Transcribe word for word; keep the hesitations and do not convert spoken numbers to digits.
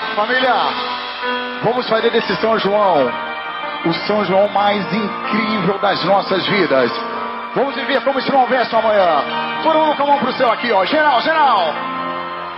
Família, vamos fazer desse São João o São João mais incrível das nossas vidas. Vamos viver como se não houvesse amanhã. Todo mundo com a mão pro céu aqui, ó. Geral, geral.